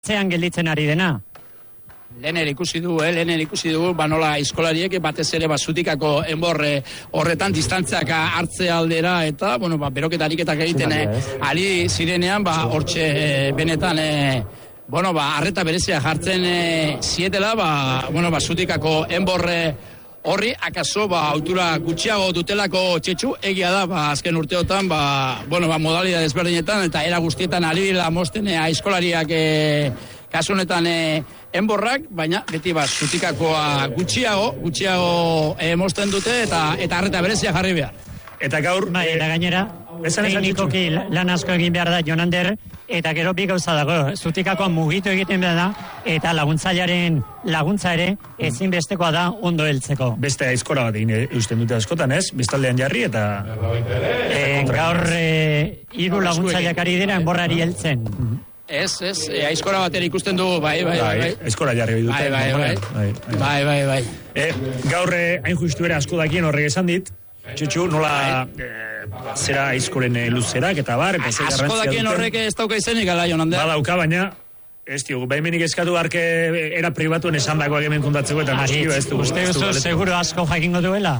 Zean gelditzen ari dena? Lehen ikusi dugu, nola aizkolariek batez ere zutikako enborre horretan distantziak hartze aldera eta, beroketa ariketak egiten ari zirenean, hortxe benetan, arreta berezia jartzen zietela, zutikako enborre horri, akaso, autura gutxiago dutelako Txetxu, egia da, azken urteotan, modalidad ezberdinetan, eta era guztietan ari dira mosten aizkolariak kasu honetan enborrak, baina beti zutikakoa gutxiago mosten dute, eta arreta berezia jarri behar. Eta gaur... Eta gainera, teknikoki lan asko egin behar da, Jonander, eta gero bi gauza dago, zutikakoa mugitu egiten behar da, eta laguntzailearen laguntza ere ezinbestekoa da ondo heltzeko. Beste aizkora bat egin eusten dute askotan, ez? Bestaldean jarri eta... Gaur 3 laguntzaileak ari dira enborrari heltzen. Ez, aizkora batera ikusten dugu, bai. Aizkora jarri dute. Bai. Gaur hain justu ere asko dakien horrek esan dit, Txutxu, nola zera aizkoren luzerak eta bar, eta zer garrantzia duten. Asko dakien horrek ez dauka izenik, ala, Jonander? Badauka, baina, ez diogu, behimenik eskatu harke era pribatuen esan dagoak hemen kontatzeko eta noskio ez dugu. Uste duzu seguro asko jakingo duela?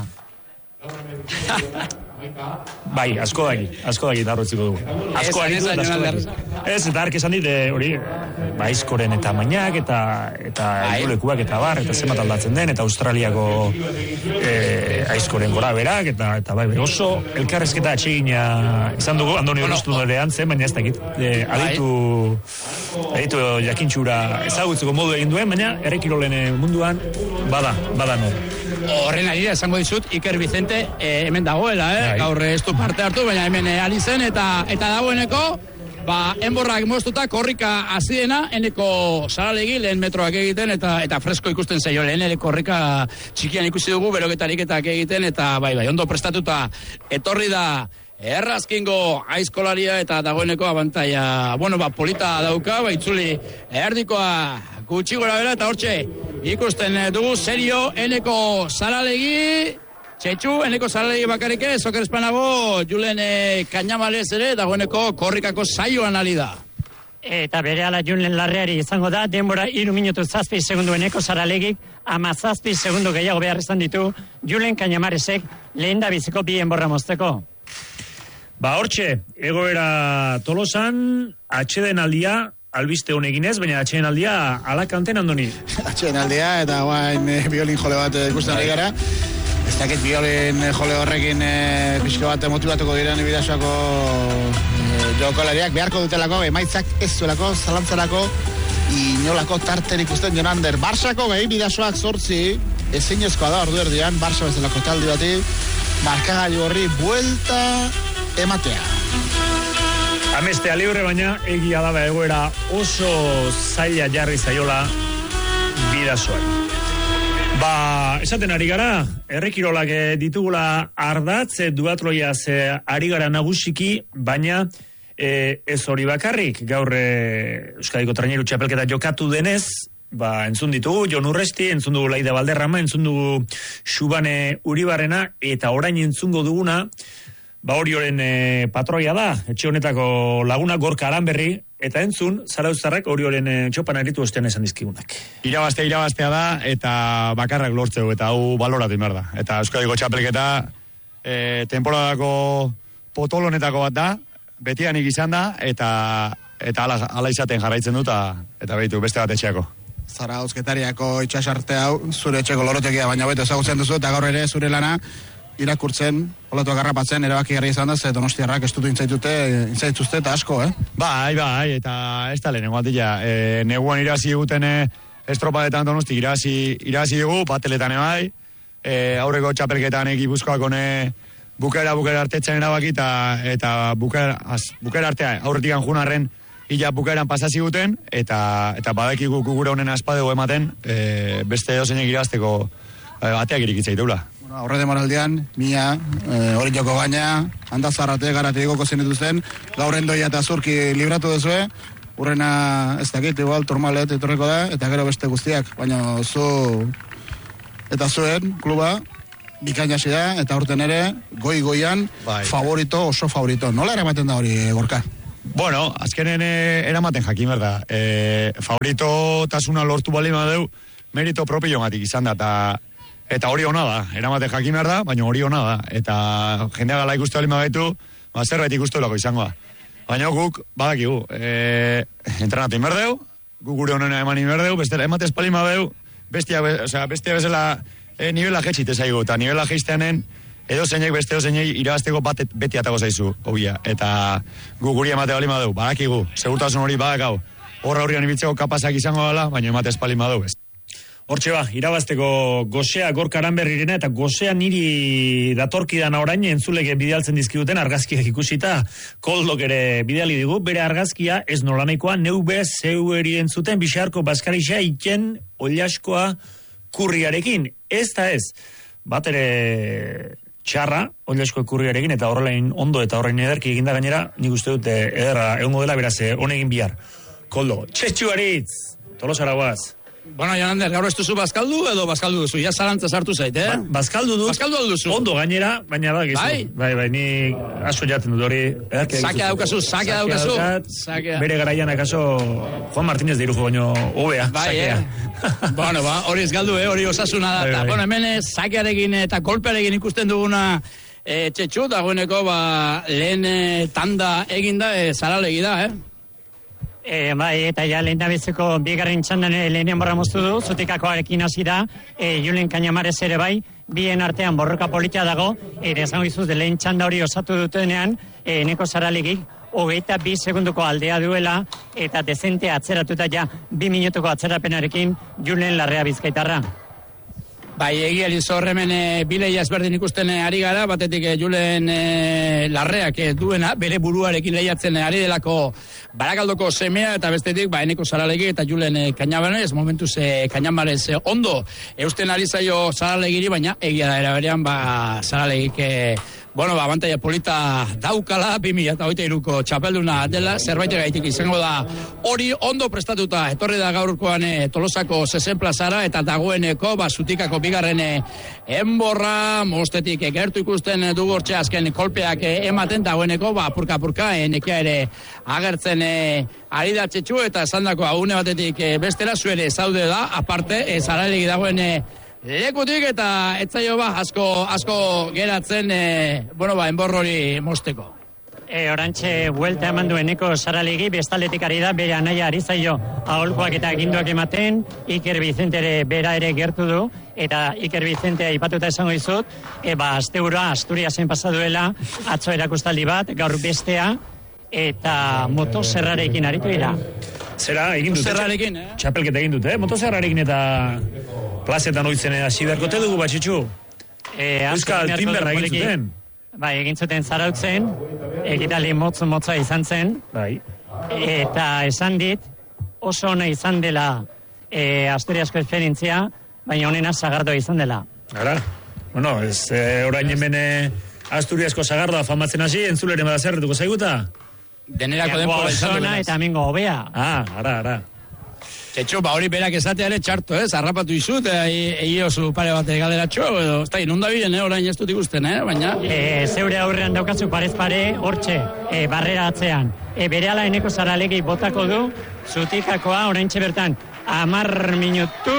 Bai, asko daki darrotziko dugu. Asko daki. Ez, eta hark esan dit, hori, aizkoren eta mainak, eta eulekuak eta bar, eta zenbat aldatzen den, eta Australiako aizkoren gora berak, eta bai, oso elkarrezketa atxegina izan dugu, Andoni Oroztu dorean zen, baina ez dakit, aditu jakintxura ezagutzeko modu egin duen, baina errekirolen munduan bada nor. Horren ari da, esango dizut, Iker Vicente hemen dagoela, gaur ez du parte hartu, baina hemen ari zen, eta dagoeneko, enborrak moztuta, korrika hasi dena, eneko Saralegi, lehen metroak egiten, eta fresko ikusten zaio, lehen ere korrika txikian ikusi dugu, beroketariketak egiten, eta bai, ondo prestatuta etorri da, errazkingo aizkolaria eta dagoeneko abantaia, polita dauka, itzuli erdikoa gutxi gora bera, eta hortxe ikusten dugu serio eneko Saralegi, Txetxu, eneko Saralegi bakarrik ez, oker espanago, Julen Kainamalez ere, dagoeneko korrikako saioan ali da. Eta bere ala Julen Larreari izango da, denbora 3 minutu 7 segundu eneko Saralegik, 17 segundu gehiago behar izan ditu, Julen Kainamalezek lehen da biziko 2 enborra mozteko. Hortxe, egoera Tolosan, atxeden aldia, albiste honekin ez, baina atxeden aldia alakanten, Andoni. Atxeden aldia, eta guain biolin jole bat ikusten ari gara. Ez dakit biolin jole horrekin pixko bat motivatuko diren bidasoako jokolariak beharko dutelako, emaitzak ez zuelako, zalantzarako, inolako tarten ikusten Jonander. Barsako bidasoak 8, ezinezkoa da ordu erdian, Barsa bezalako taldi bati, markagailu horri buelta ematea. Amestea libre, baina egia daba egoera oso zaila jarri zaiola bidasoari. Esaten ari gara, errekirolak ditugula ardatz, duatloiaz ari gara nagusiki, baina ez hori bakarrik, gaur Euskadiko Traineru Txapelketa jokatu denez, entzun ditugu, Jon Urresti, entzun dugu Laida Valderrama, entzun dugu Xubane Uribarrena, eta orain entzungo duguna, Orioren patroia da, etxe honetako laguna Gorka Aranberri, eta entzun, Zarauztarrak Orioren txopan aritu ostean esan dizkigunak. Irabaztea da, eta bakarrak lortzeu, eta hau baloratu behar da. Eta Euskadiko Txapelketa temporadako potolonetako bat da, betianik izan da, eta ala izaten jarraitzen dut, eta behitu beste bat etxeako. Zarauzketariako itxasarte hau, zure etxeko lorotekia, baina beto ezagutzen duzu, eta gaur ere zure lana, irakurtzen, olatu agarrapatzen, erabaki garri izan da, ze Donostiarrak estutu intzaituzte eta asko, Bai, eta ez da lehenengo atila. Neguan irazi eguten estropadetan Donosti irazi dugu, pateletan bai, aurreko txapelketan Gipuzkoako bukera artetzen erabaki, eta bukera artea, aurretik junarren ila bukaeran pasasi guten, eta badakigu gure honen aspadego ematen, beste dozenek irazteko ateak irikitzaiteula. Aurre demoraldian, Mia, hori joko gaina, handazarrate, garate igoko zenituzten, gaur endoia eta zurki libratu duzue, urrena ez dakit, igual, turmalet etorreko da, eta gero beste guztiak, baina zu eta zuen kluba, bikainasi da, eta urten ere, goian, oso favorito. Nola eramaten da hori, Gorka? Bueno, azkenen eramaten jakin berda. Favorito tasuna lortu bali madeu, merito propio gatik izan da, eta hori hona da. Eramaten jakin berda, baina hori hona da. Eta jendea gala ikustu bali magaitu, zerbait ikustu lako izango da. Baina guk, badakigu, entrenatin berdeu, guk gure honena emanin berdeu, bestela ematez pali madeu, bestia bezala nivela jetxite zaigu, eta nivela jeizteanen, edo zeinek beste edo zeinek irabazteko beti atago zaizu, obia. Eta gu guri emate bali madeu, badakigu, segurtasun hori badakau. Horra horrian ibiltzeko kapazak izango dela, baina ematez pali madeu, ez. Hortxe ba, irabazteko Gosea Gorka Aranberrirena eta Gosea niri datorkidan orain entzuleke bidealtzen dizkiduten argazkiak ikusita Koldok ere bideali digu, bere argazkia ez nolanaikoa neube zeu erien zuten Bixarko Baskarixa iken Ollaskoa kurriarekin. Ez da ez, bat ere txarra Ollaskoa kurriarekin eta horrelain ondo eta horrein ederki eginda gainera, nik uste dut ederra egongo dela beraz honegin bihar. Koldo, txetxu aritz, Tolosara guaz. Bueno, Jonander, gaur ez duzu bazkaldu edo bazkaldu duzu? Ja zarantza sartu zait, Bazkaldu dut. Bazkaldu alduzu? Ondo gainera, baina da, gizu. Bai, ni aso jaten dut hori. Sakea daukazu. Bere garaian akaso Juan Martínez dirujo baino hobea. Bai, bueno, hori ez galdu, hori osasuna da. Bai. Bueno, hemen sakearekin eta kolpearekin ikusten duguna txetxu, dagoeneko lehen tanda eginda, zaralegi da, Bai, eta ja lehen dabezeko bigarren txandan lehenean borra moztu du, Zutikakoarekin hasi da, Julen Cañamares ere bai, bien artean borroka politia dago, esango izuz, lehen txanda hori osatu dutenean, Eneko Saralegik, 22 segunduko aldea duela, eta dezente atzeratuta ja, 2 minutuko atzerapenarekin, Julen Larrea Bizkaitarra. Bai, egiari zorremen bileia ezberdin ikusten ari gara, batetik Julen Larreak duena, bere buruarekin lehiatzen ari delako Barakaldoko semea, eta bestetik, Eneko Saralegik eta Julen Cañamares, momentuz Cañamares ondo, eusten ari zaio Saralegiri, baina egia da eraberean, Saralegik abantaia polita daukala, 2023ko txapelduna dela, zerbait gaitik izango da hori ondo prestatuta, etorri da gaurkoan Tolosako 60 plazara, eta dagoeneko, Zutikako bigarren enborra, mostetik gertu ikusten dugu hortxe azken kolpeak ematen, dagoeneko, apurka, nekia ere agertzen ari da txetxu, eta esandako agune batetik bestera zuere zaude da, aparte, Zaralegi dagoen lekutik eta etzaio asko geratzen enbor hori mosteko. Orantxe buelta eman dueneko Saralegi, bestaldetik ari da, bere anaia ari zaio aholkoak eta aginduak ematen, Iker Vicente ere bera ere gertu du, eta Iker Vicente aipatuta esango dizut, asteura Asturiasen pasaduela, atzo erakustaldi bat, gaur bestea, eta motozerrarekin aritu dira. Zera, egin dute? Motozerrarekin, Txapelketa egin dute, motozerrarekin eta plazetan oitzen hasi beharkote dugu batxitxu. Euskal Timberra egin zuten. Bai, egin zuten Zarautzen, egitaldi motza izan zen. Bai. Eta esan dit, oso ona izan dela Asturiasko esperientzia, baina honena Sagardoa izan dela. Gara, bueno, orain hemen Asturiasko Sagardoa famatzen hasi, entzuleren bada zerretuko zaiguta? Denerako denpola izan dela. Eta amengo hobea. Ara. Txetxo, hori berak esatea ere txarto, harrapatu izut, oso pare bat galeratxo, edo, nunda bilen, orain ez dut ikusten, baina... Zeure aurrean daukazu parez pare, hortxe, barrera atzean. Berehala Eneko Saralegi botako du, Zutikakoa, orain bertan, 10 minutu,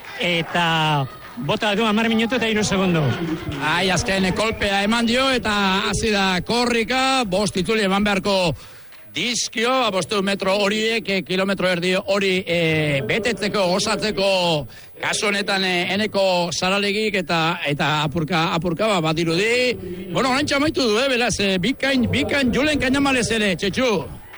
eta bota du 10 minutu eta 3 segundu. Azken kolpea eman dio, eta hasi da korrika, 5 itzuli eman beharko dizkio, 5 metro horiek, kilometro erdi hori betetzeko, osatzeko, kasu honetan Eneko Saralegik eta apurka bat dirudi. Bueno, orain txamaitu du, beraz, bikain Julen Cañamares ere, txetxu.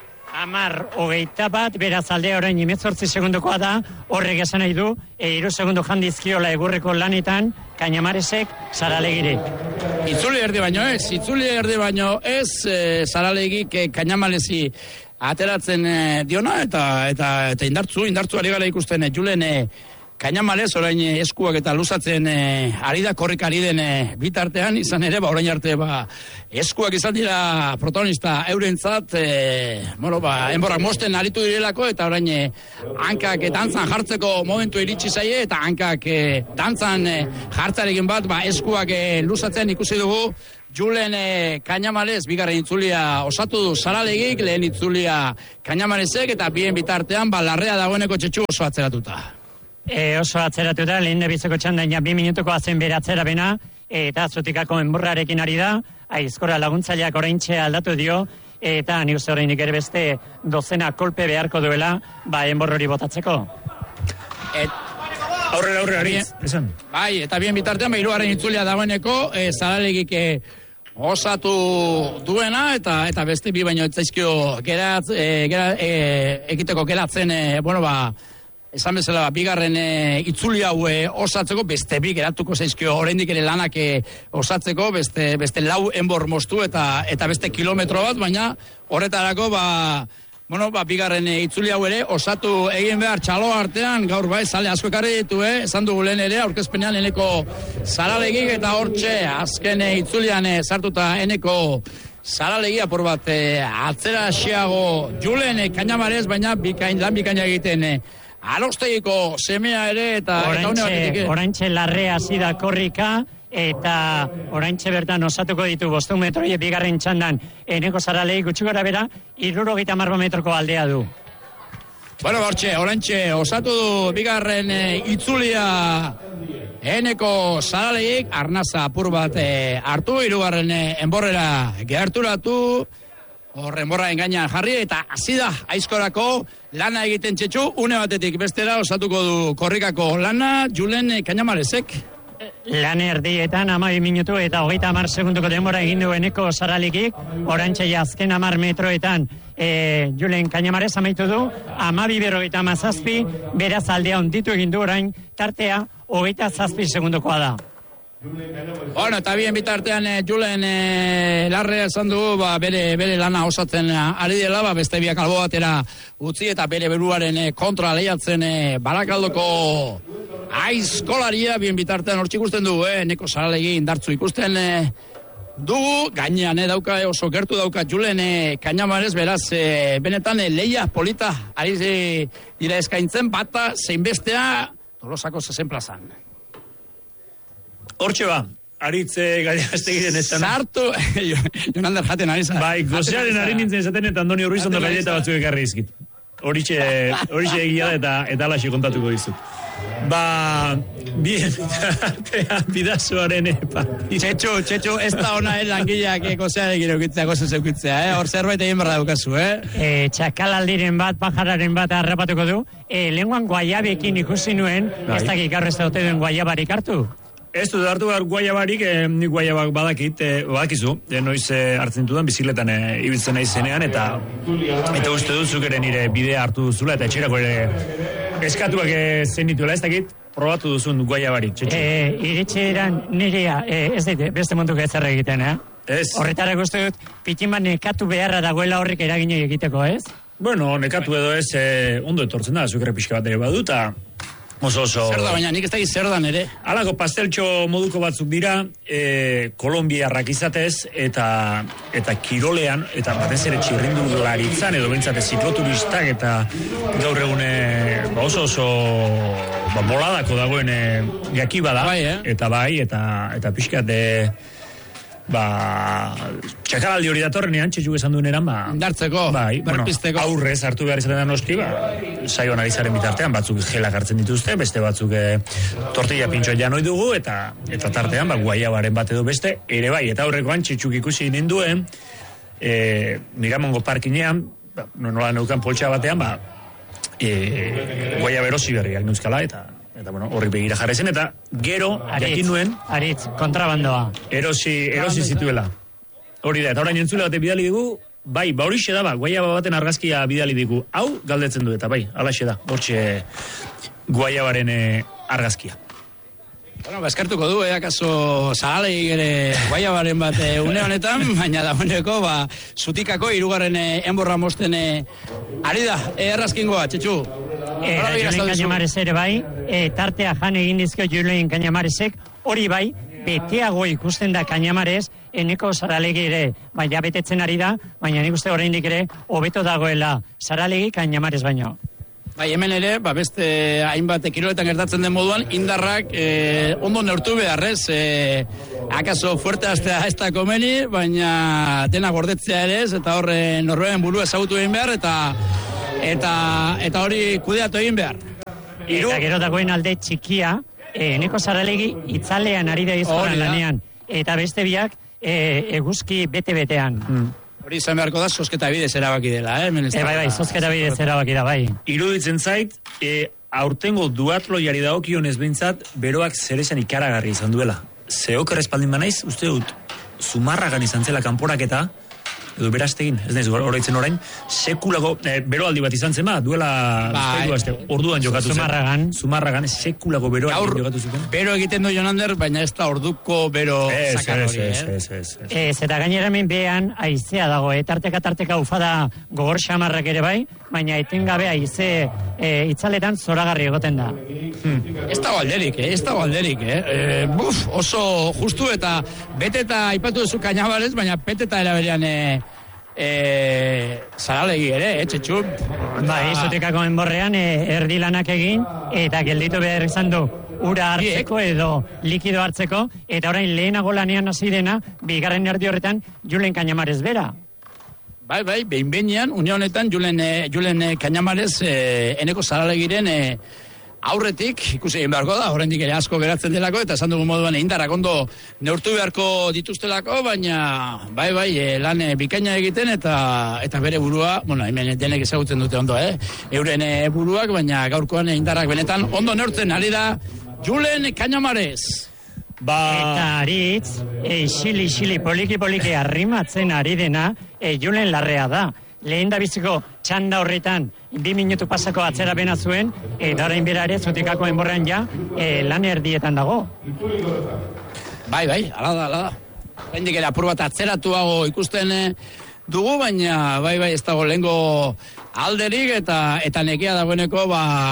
10:21, beraz aldea orain 18 segundukoa da, horrek esan nahi du, 3 segundu jandizkiola egurreko lanetan, Cañamaresek Saralegiri. Itzuli erdi baino ez, Saralegik Cañamaresi ateratzen diona, eta indartzu ari gara ikusten Julen Cañamares orain eskuak eta luzatzen ari da, korrik ari den bitartean, izan ere, orain arte eskuak izan dira protagonista eurentzat, enborrak mosten aritu direlako, eta orain hankak dantzan jartzeko momentu iritsi zaie, eta hankak dantzan jartzarekin bat, eskuak luzatzen ikusi dugu, Julen Kañamarez, bigarren itzulia osatu du Saralegik, lehen itzulia Kañamarezek, eta bien bitartean, larrea dagoeneko Txetxu oso atzeratuta. Oso atzeratuta, lehen biziko txandan 2 minutuko atzen bere atzerapena, eta Zutikako enborrarekin ari da, aizkora laguntzaileak oraintxe aldatu dio, eta nik uste horreinik ere beste dozena kolpe beharko duela, enborrori botatzeko. Aurrera, Aritz, esan. Bai, eta bien bitartean, hirugarren itzulia dagoeneko, Saralegik osatu duena, eta beste bi baino etzaizkio ekiteko geratzen, esan bezala, bigarren itzuli hau osatzeko, beste bi geratuko zaizkio oraindik ere lanak osatzeko, beste 4 enbor moztu eta beste kilometro bat, baina horretarako, bigarren itzuli hau ere osatu egin behar txalo artean, gaur zale asko ekarri ditu, esan dugu lehen ere, aurkezpenean eneko Saralegik, eta hortxe, azken itzulian sartuta eneko Saralegi apur bat atzera xeago Julen Kañamarez, baina lan bikaina egiten Alostegiko semea ere, eta oraintxe larrea hasi da korrika, eta oraintxe bertan osatuko ditu 500 metroi bigarren txandan eneko Saralegik gutxi gora bera 70 metroko aldea du. Oraintxe osatu du bigarren itzulia eneko Saralegik, arnaza apur bat hartu, hirugarren enborrera gerturatu, enborraren gainean jarri, eta hasi da aizkorako lana egiten Txetxu, une batetik bestera osatuko du korrikako lana Julen Kañamarezek. Lan erdietan 12 minutu eta 30 segunduko denbora egin du eneko Saralegik, oraintxe azken 10 metroetan Julen Kañamarez amaitu du, 12:57, beraz aldea onditu egin du orain, tartea 27 segundukoa da. Eta bien bitartean Julen larrea esan du, bere lana osatzen ari dela, beste biak albo batera utzi eta bere beruaren kontra lehiatzen Barakaldoko aizkolaria, bien bitartean hortxe ikusten du, eneko Saralegi indartzu ikusten dugu, gainean dauka, oso gertu dauka Julen Kañamarez, beraz, benetan leia polita ari dira eskaintzen, bata zein bestea Tolosako 60 plazan. Hortxe Aritz Gallastegien esan. Sartu, Jonander jaten ari zara. Bai, gozearen ari nintzen esaten eta Andoni Ruiz ondo galleta batzuk ekarri izkit. Horixe egia da eta alaxi kontatuko dizut. Bien, bidazoaren Txetxu, ez da ona langileak gozearekin eukitzea, gozo zeukitzea, hor zerbait egin barra daukazu, Txakalaldiren bat, pajararen bat harrapatuko du, lehenguan guaiabekin ikusi nuen, ez dakik gaur ez daute duen guaiabarik hartu. Ez dut hartu behar guaiabarik, nik guaiabak badakizu, noiz hartzen dudan bizikletan ibiltzen nahi zenean, eta uste duzuk ere nire bidea hartu duzula, eta etxerako ere eskatuak zen dituela, ez dakit, probatu duzun guaiabarik, Txetxu. Iritxeran nirea, ez daite, beste munduko ez zerra egiten, Ez. Horretarako uste dut, pitin bat nekatu beharra dagoela horrek eragine egiteko, ez? Bueno, nekatu edo ez, ondo etortzen da, zukere pixka bat ere badu, eta oso. Zer da, baina nik ez da zerdan ere. Halako pasteltxo moduko batzuk dira, kolombiarrak izatez, eta kirolean, eta batez ere txirrindularitzan, edo bentsate zikloturistak, eta gaur egune oso boladako dagoen gaki bada, eta pixkat txakaraldi hori datorrenean, Txetxuk esan duen eran, dartzeko, berpisteko. Aurrez hartu behar izaten da noski, saioan ari zaren bitartean, batzuk gelak hartzen dituzte, beste batzuk tortilla pintxoa janoi dugu, eta tartean, guaiabaren bat edo beste, ere bai, eta aurrekoan Txetxuk ikusi ninduen, Miramongo parkinean, nola neukan poltsa batean, guaiabero ziberriak neuzkala, eta horri begira jarri zen, eta gero, jakin nuen... Aritz, kontrabandoa. Erosi zituela. Hori da, eta orain entzule batek bidali digu, horixe da, guaiaba baten argazkia bidali digu. Hau, galdetzen du, eta halaxe da, hortxe guaiabaren argazkia. Eskartuko du, akaso Saralegik ere guaiabaren bat une honetan, baina dagoeneko, Zutikako hirugarren enborra mosten ari da, errazkingoa, Txetxu. Julen Kañamarez ere bai, tartea jan egin dizko Julen Kañamarezek, hori bai, beteago ikusten da Kañamarez, eneko Saralegi ere, baina betetzen ari da, baina nik uste oraindik ere, hobeto dagoela Saralegi Kañamarez baino. Bai, hemen ere, beste hainbat kiroletan gertatzen den moduan, indarrak ondo neurtu beharrez, akaso fuerte astea ez da komeni, baina dena gordetzea ere ez, eta horre norberen burua ezagutu egin behar, eta hori kudeatu egin behar. Eta gerotakoen alde txikia, Eneko Saralegi itzalean ari da izkoran lanean, eta beste biak eguzki bete-betean. Hori izan beharko da, zozketa bidez erabaki dela, Bai, zozketa bidez erabaki da, bai. Iruditzen zait, aurtengo duatloiari dagokionez behintzat, beroak zeresan ikaragarri izan duela. Zeok errespaldin banaiz, uste dut, Zumarragan izan zela kanporaketa, edo beraztegin, ez naiz horreitzen orain, sekulako, beroaldi bat izan zen duela, orduan jokatu zen. Zumarragan, sekulako beroaldi jokatu zuten. Bero egiten du Jonander, baina ez da orduko bero zakar hori, Ez, eta gainera hemen behan haizea dago, tarteka ufada gogor xamarrak ere bai, baina etengabe haize itzaletan zoragarri egoten da. Ez da balderik, oso justu eta bete eta aipatu duzu Kañabarez, baina bete eta eraberean Saralegi ere, etxetxu. Bai, Zutikako enborrean erdi lanak egin, eta gelditu behar izan du ura hartzeko edo likido hartzeko, eta orain lehenago lanean hasi dena, bigarren erdi horretan Julen Kañamarez bera. Bai, behin-behinean, une honetan, Julen Kañamarez Eneko Saralegiren aurretik, ikusi egin beharko da, oraindik ere asko geratzen delako, eta esan dugu moduan indarrak ondo neurtu beharko dituztelako, baina, bai, lan bikaina egiten, eta bere burua, hemen denek ezagutzen dute ondo, euren buruak, baina gaurkoan indarrak benetan ondo neurtzen, ari da Julen Kañamarez. Eta aritz, xili, poliki arrimatzen ari dena, Julen Larrea da. Lehen da biziko txanda horretan 2 minutu pasako atzera bena zuen, eta orain bera ere Zutikako enborrean ja lan erdietan dago. Bai, ala da. Hendik ere apur bat atzeratuago ikusten dugu, baina bai, ez dago lehengo alderik, eta nekia dagoeneko,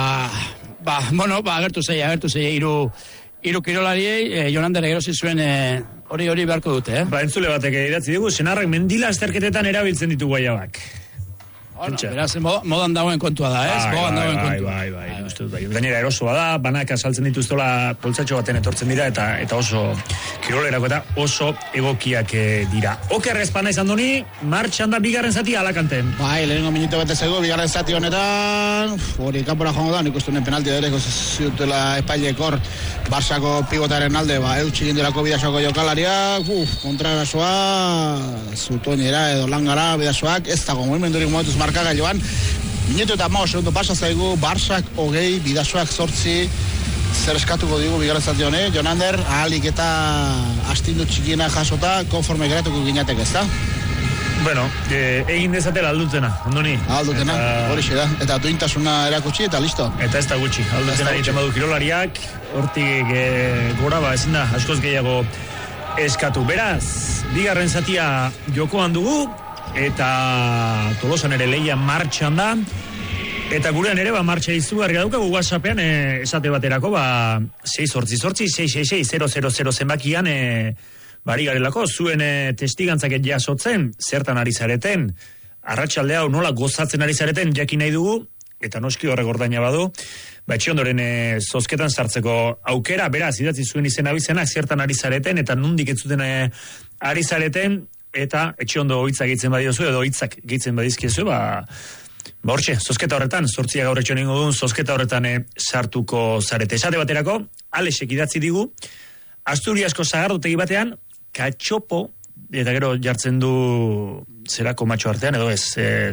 agertu zei, hiru kirolariei, Jonander erosi zuen hori beharko dute, Entzule batek idatzi dugu, senarrak mendila azterketetan erabiltzen ditu guaiabak. Beraz, modan dagoen kontua da, ez? Bai. Gainera erosoa da, banaka saltzen dituztola poltsatxo baten etortzen dira, eta oso kirolerako eta oso egokiak dira. Oker ezpana izan doni, martxan da bigarren zati alakanten. Bai, lehenengo minuto bete zego, bigarren zati honetan, hori kanpora joango da, nik uste penalti dereko ziutela epailekor Barsako pivotaren alde, eutxik indelako Bidasoako jokalariak, kontrarasoa, zutoinera edo langara Bidasoak, ez dago movimendurik momentuz markagailoan, minutu eta 5 segundo pasa zaigu, Barsak 20, Bidasoak 8, zer eskatuko digu bigarren zati honek, Jonander, ahalik eta astindu txikiena jasota, konforme geratuko gineatek, ez da? Bueno, egin dezatela aldutena, ondoni. Aldutena, hori xe da. Eta duintasuna erakutsi eta listo. Eta ez da gutxi. Aldutena egiten badu kirolariak, hortik gora ezin da, askoz gehiago eskatu. Beraz, bigarren zatia jokoan dugu, eta Tolosan ere lehia martxan da, eta gurean ere martxa izugarria daukagu WhatsAppean esate baterako 688-666-000 zenbakian bari garelako, zuen testigantzak jasotzen, zertan ari zareten, arratsalde hau nola gozatzen ari zareten jakin nahi dugu, eta noski horrek ordaina badu, etxe ondoren zozketan sartzeko aukera, beraz, idatzi zuen izen abizenak, zertan ari zareten, eta nondik ez zuten ari zareten, eta etxe ondo hitzak gehitzen badiozu, edo hitzak gehitzen badizkiezu, hortxe, zozketa horretan, 8 gaur etxo nengo duen, zozketa horretan sartuko zarete. Esate baterako, Alexek idatzi digu, Asturiasko sagardotegi batean, katxopo, eta gero jartzen du zerako matxo artean, edo ez,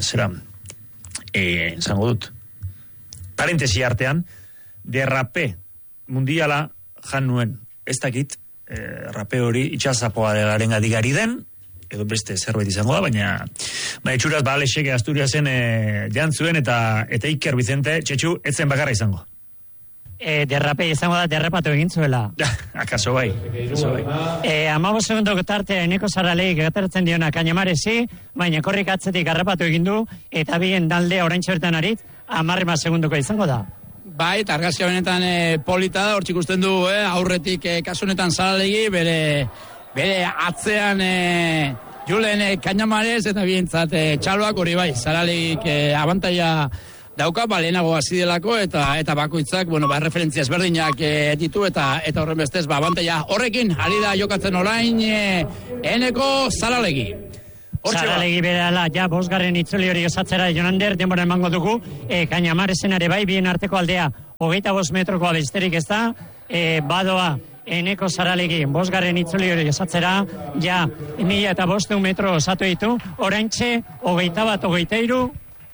zango dut, parentesi artean, derrape mundiala jan nuen, ez dakit, rape hori itxasapoa delaren adigari den, edo beste zerbait izango da, baina etxuraz Alexek Asturiasen jantzuen, eta Iker Vicente, txetxu, etzen bakarra izango. Derrape izango da, derrapatu egin zuela. Akaso bai. 15 segundoko tartea Eneko Saralegi gertatzen diona Kañamarezi, baina korrik atzetik harrapatu egin du, eta bien dalde oraintxe bertan arit, 10 segundoko izango da. Bai, eta argazkia benetan polita da, hortzik usten du, aurretik kasunetan Saralegi, bere atzean Julen Kañamarez, eta bientzat txaloak hori bai, Saralegik abantaia dauka, lehenago hasi delako, eta bakoitzak, referentzia ezberdinak ditu, eta horren bestez, abantaila horrekin, ari da jokatzen orain, Eneko Zaralegi. Zaralegi berala, ja, 5. itzuli hori osatzera Jonander, denbora emango dugu, Kainamarezen ere bai, bien arteko aldea, 25 metrokoa besterik ez da, badoa, Eneko Zaralegi, 5. itzuli hori osatzera, ja, 1500 metro osatu ditu, oraintxe, 21-23,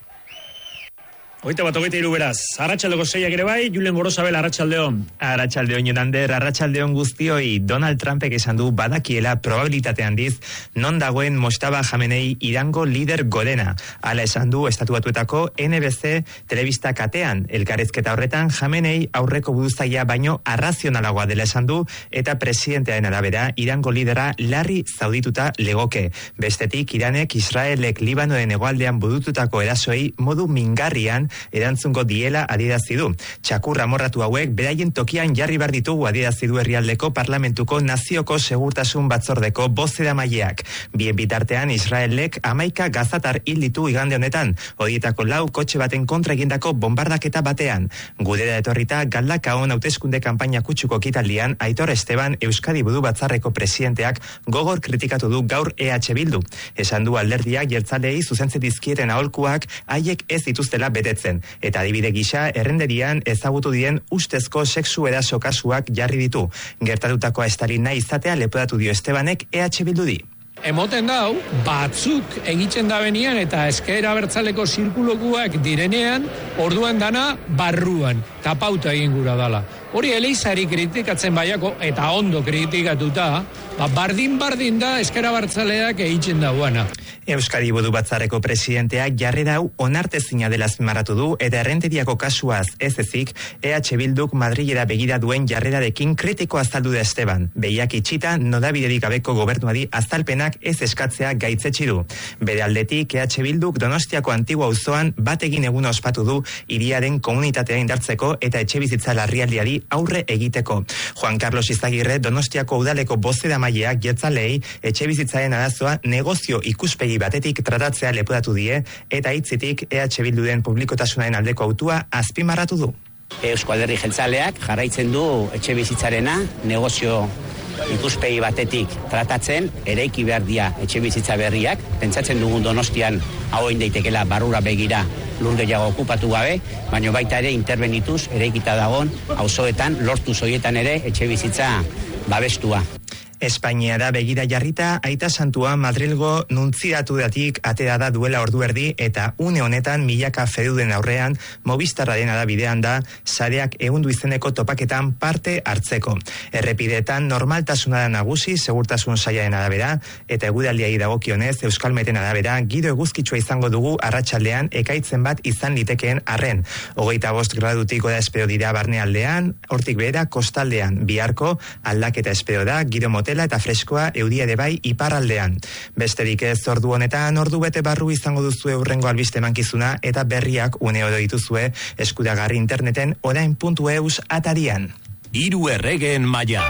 21-23 beraz, Arratsaldeko 6ak ere bai, Julen Gorosabel, Arratsaldeon. Arratsaldeon Jonander, Arratsaldeon guztioi. Donald Trumpek esan du badakiela probabilitate handiz non dagoen Mojtaba Khamenei Irango lider gorena. Hala esan du Estatu Batuetako NBC telebista katean. Elkarrizketa horretan Khamenei aurreko buruzagia baino arrazionalagoa dela esan du eta presidentearen arabera Irango lidera larri zaudituta legoke. Bestetik Iranek Israelek Libanoren hegoaldean burututako erasoei modu mingarrian erantzungo diela adierazi du. Txakur amorratu hauek beraien tokian jarri bar ditugu adierazi du herrialdeko parlamentuko nazioko segurtasun batzordeko bozeramaileak. Bien bitartean Israelek 11 gazatar hil ditu igande honetan, horietako 4 kotxe baten kontra egindako bombardaketa batean. Gudera etorrita Galdakaon hauteskunde kanpaina kutsuko ekitaldian Aitor Esteban Euskadi Buru Batzarreko presidenteak gogor kritikatu du gaur EH Bildu. Esan du alderdiak jeltzalei zuzentzen dizkieten aholkuak haiek ez dituztela betetzen. Eta adibide gisa, errenderian ezagutu dien ustezko sexu eraso kasuak jarri ditu. Gertatutakoa estali nahi izatea leporatu dio Estebanek EH Bilduri. Emoten dau, batzuk egiten da benian eta ezker abertzaleko zirkulokuak direnean, orduan dana barruan, tapauta egin gura dala. Hori Eleizari kritikatzen baiako, eta ondo kritikatuta, bardin da ezker abertzaleak egiten dauana. Euskadi Buru Batzarreko presidenteak jarrera hau onartezina dela azpimarratu du eta errenteriako kasuaz ez ezik EH Bilduk Madrilera begira duen jarrerarekin kritiko azaldu da Esteban. Behiak itxita nodabiderik gabeko gobernuari azalpenak ez eskatzea gaitzetsi du. Bere aldetik EH Bilduk Donostiako Antigua auzoan bategin eguna ospatu du hiriaren komunitatea indartzeko eta etxebizitza larrialdiari aurre egiteko. Juan Carlos Izagirre Donostiako udaleko bozeramaileak jeltzaleei etxebizitzaren arazoa negozio ikuspegi batetik tratatzea leporatu die eta hitzitik EH Bilduren publikotasunaren aldeko autua azpimarratu du. Eusko Alderdi Jeltzaleak jarraitzen du etxebizitzarena negozio ikuspegi batetik tratatzen, eraiki behar dia etxebizitza berriak, pentsatzen dugun Donostian hau egin daitekela barrura begira lur gehiago okupatu gabe, baina baita ere interbenituz eraikita dagoen auzoetan lortu zoietan ere etxebizitza babestua. Espainiara begira jarrita, Aita Santua Madrilgo nuntziatudatik atera da duela ordu erdi eta une honetan milaka feduden aurrean Movistarraren arabidean da sareak egundu izeneko topaketan parte hartzeko. Errepidetan normaltasuna da nagusi segurtasun sailaren arabera eta eguraldiari dagokionez Euskalmeten arabera giro eguzkitsua izango dugu arratsaldean ekaitzen bat izan litekeen arren. 25 gradutik gora espero dira barnealdean, hortik behera kostaldean, biharko aldaketa espero da giro motel eta freskoa euria ere bai iparraldean. Besterik ez ordu honetan ordu bete barru izango duzue hurrengo albiste emankizuna eta berriak une oro dituzue eskuragarri interneten orain.eus atarian. 3 erregeen maila.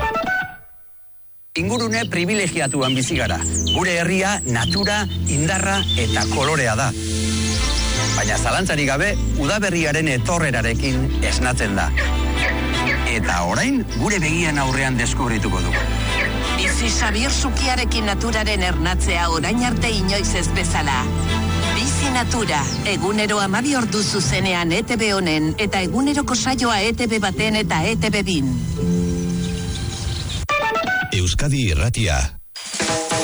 Ingurune privilegiatuan bizi gara. Gure herria natura, indarra eta kolorea da. Baina zalantzarik gabe udaberriaren etorrerarekin esnatzen da. Eta orain gure begien aurrean deskubrituko dugu. Bizi Xabier Sukiarekin naturaren ernatzea orain arte inoiz ez bezala. Bizi Natura, egunero 12 ordu zuzenean ETV honen eta eguneroko saioa ETV baten eta ETV bin. Euskadi Irratia.